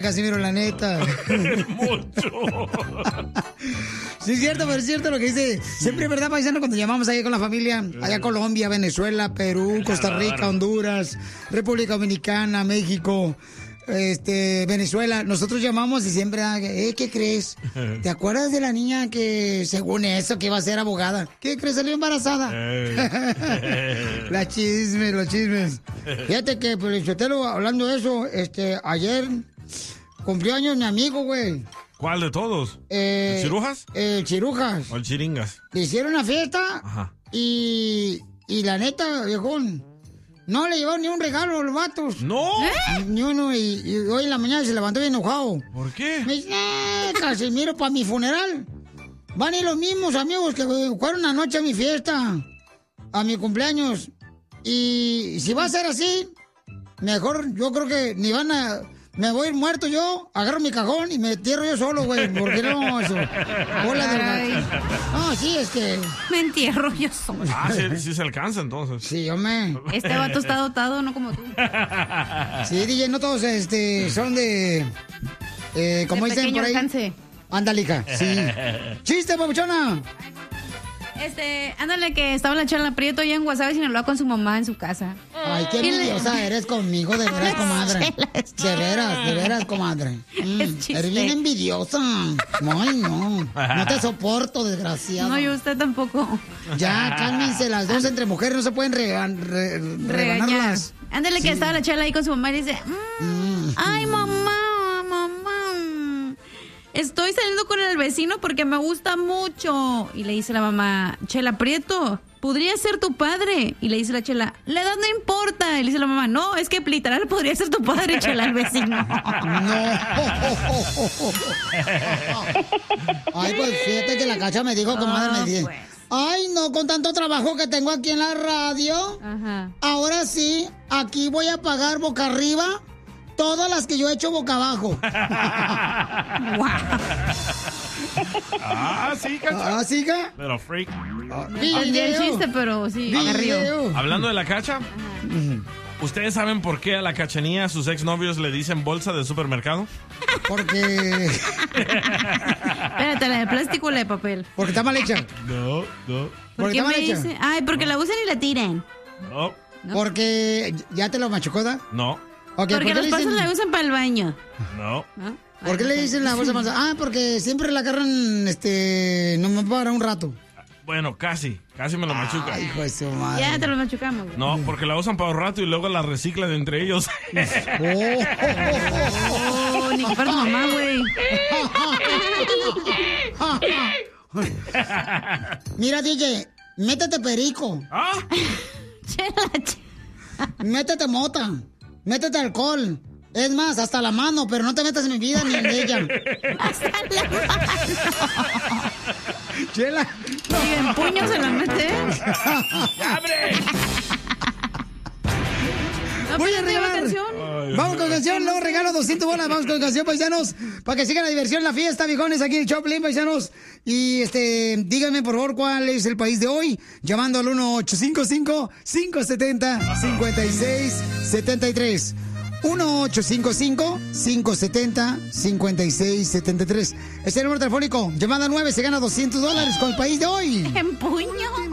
Casimiro, la neta. Mucho. Sí, es cierto, pero es cierto lo que dice. Siempre es verdad, paisano, cuando llamamos allá con la familia, allá Colombia, Venezuela, Perú, Costa Rica, Honduras, República Dominicana, México, Venezuela. Nosotros llamamos y siempre, ¿qué crees? ¿Te acuerdas de la niña que, según eso, que iba a ser abogada? ¿Qué crees? Salió embarazada. Los chismes. Fíjate que, pues, Chotelo, hablando de eso, ayer cumplió años mi amigo, güey. ¿Cuál de todos? ¿El Chirujas? El Chirujas. ¿O el Chiringas? Le hicieron una fiesta. Ajá. Y la neta, viejón, no le llevaron ni un regalo a los vatos. ¿No? Ni uno. Y hoy en la mañana se levantó bien enojado. ¿Por qué? Me dice, Casimiro, para mi funeral van a ir los mismos amigos que fueron anoche a mi fiesta, a mi cumpleaños. Y si va a ser así, mejor yo creo que ni van a... Me voy a ir muerto yo, agarro mi cajón y me entierro yo solo, güey. Porque no, eso. Hola del gato. No, sí, es que... Me entierro yo solo. Sí se alcanza entonces. Sí, hombre. Este vato está dotado, no como tú. Sí, DJ, no todos son de... como de dicen por ahí. Alcance. Ándale, hija, sí. ¡Chiste, papuchona! Ándale, que estaba la Chela Prieto allá en Guasave, Sinaloa, con su mamá en su casa. Ay, qué envidiosa eres conmigo, de veras, comadre. De veras, comadre. Eres bien envidiosa. Ay, no. No te soporto, desgraciada. No, yo usted tampoco. Ya, cálmense, las dos entre mujeres no se pueden regañar. Ándale, que estaba la Chela ahí con su mamá y dice, ay, mamá. Estoy saliendo con el vecino porque me gusta mucho. Y le dice la mamá, Chela Prieto, podría ser tu padre. Y le dice la Chela, la edad no importa. Y le dice la mamá, no, es que literal podría ser tu padre, Chela, el vecino. No. Ay, pues fíjate que la Cacha me dijo, comadre, me dice, ay, no, con tanto trabajo que tengo aquí en la radio. Ajá. Ahora sí, aquí voy a pagar boca arriba todas las que yo he hecho boca abajo. Sí, Cacha. ¿Sí, Cacha? Pero freak. Olvidé el chiste, pero sí, agarrió. Hablando de la Cacha, ¿ustedes saben por qué a la Cachanía sus exnovios le dicen bolsa de supermercado? Porque... Espérate, ¿la de plástico o la de papel? Porque está mal hecha. No. ¿Por qué me dice? Ay, porque la usan y la tiran. No. Porque... ¿Ya te lo machucó, da? No. Okay, porque los pasos la usan para el baño. No. ¿Por qué le dicen la bolsa panza? Ah, porque siempre la agarran, nomás para un rato. Bueno, casi me lo machuca. Ay, hijo de su madre. Ya te lo machucamos. No, porque la usan para un rato y luego la reciclan entre ellos. Ni que fuera tu mamá, güey. Mira, DJ, métete perico. Métete mota. Métete alcohol. Es más, hasta la mano, pero no te metas en mi vida ni en ella. Hasta la mano. Chela. Y en puño se la mete. ¡Abre! Voy a regalar. Vamos con canción, luego regalo 200 bolas. Vamos con canción, paisanos, para que siga la diversión, la fiesta, viejones, aquí en el Choplin, paisanos. Y díganme, por favor, cuál es el país de hoy, llamando al 1-855-570-5673. 1-855-570-5673. Es el número telefónico. Llamada 9 se gana $200 con el país de hoy. En puño.